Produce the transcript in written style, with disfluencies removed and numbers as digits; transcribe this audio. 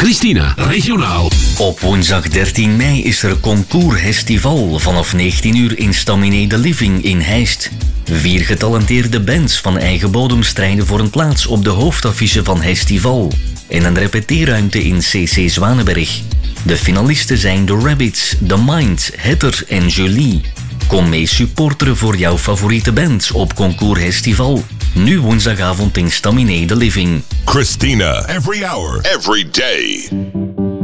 Christina, regionaal. Op woensdag 13 mei is er Concours Festival vanaf 19 uur in Staminé de Living in Heist. 4 getalenteerde bands van eigen bodem strijden voor een plaats op de hoofdaffiche van Festival. En een repeteerruimte in CC Zwanenberg. De finalisten zijn The Rabbits, The Mind, Heather en Julie. Kom mee supporteren voor jouw favoriete band op Concours Festival. Nu woensdagavond in Staminé de Living. Christina, every hour, every day.